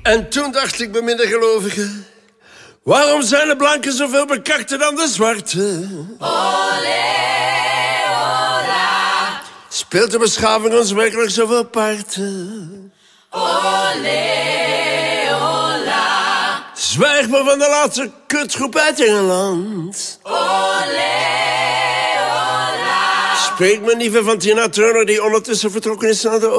En toen dacht ik bij mindergelovigen, waarom zijn de blanken zoveel bekakter dan de zwarte? Olé, ola. Speelt de beschaving ons werkelijk zoveel parten? Olé, ola. Zwijg maar van de laatste kutgroep uit Engeland. Olé, ola. Spreek me niet van Tina Turner die ondertussen vertrokken is naar de